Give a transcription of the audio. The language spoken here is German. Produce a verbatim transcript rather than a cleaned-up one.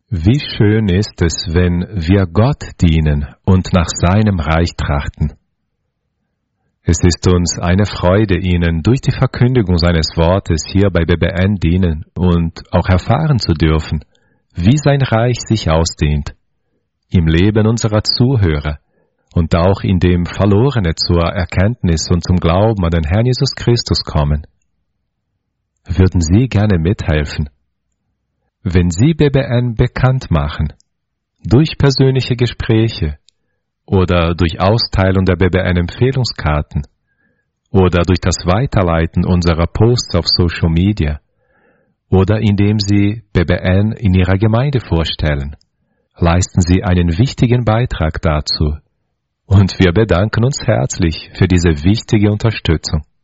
Wie schön ist es, wenn wir Gott dienen und nach seinem Reich trachten. Es ist uns eine Freude, Ihnen durch die Verkündigung seines Wortes hier bei B B N dienen und auch erfahren zu dürfen, wie sein Reich sich ausdehnt, im Leben unserer Zuhörer und auch indem Verlorene zur Erkenntnis und zum Glauben an den Herrn Jesus Christus kommen. Würden Sie gerne mithelfen? Wenn Sie B B N bekannt machen, durch persönliche Gespräche oder durch Austeilung der B B N-Empfehlungskarten oder durch das Weiterleiten unserer Posts auf Social Media oder indem Sie B B N in Ihrer Gemeinde vorstellen, leisten Sie einen wichtigen Beitrag dazu und wir bedanken uns herzlich für diese wichtige Unterstützung.